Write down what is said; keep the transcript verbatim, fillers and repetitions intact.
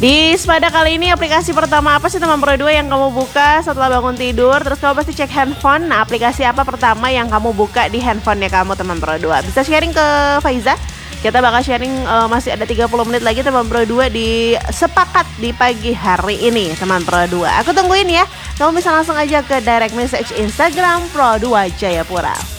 Di Spada kali ini aplikasi pertama apa sih teman Pro dua yang kamu buka setelah bangun tidur? Terus kamu pasti cek handphone. Nah, aplikasi apa pertama yang kamu buka di handphonenya kamu teman Pro dua? Bisa sharing ke Faiza? Kita bakal sharing uh, masih ada tiga puluh menit lagi teman Pro dua di Sepakat di pagi hari ini teman Pro dua. Aku tungguin ya. Kamu bisa langsung aja ke direct message Instagram Pro dua Jayapura.